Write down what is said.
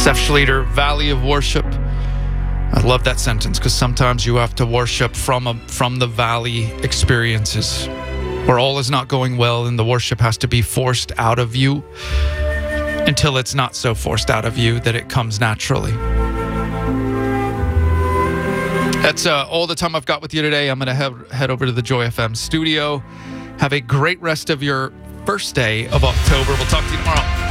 Seth Schleter, Valley of Worship. I love that sentence because sometimes you have to worship from the valley experiences where all is not going well and the worship has to be forced out of you until it's not so forced out of you that it comes naturally. That's all the time I've got with you today. I'm going to head over to the Joy FM studio. Have a great rest of your first day of October. We'll talk to you tomorrow.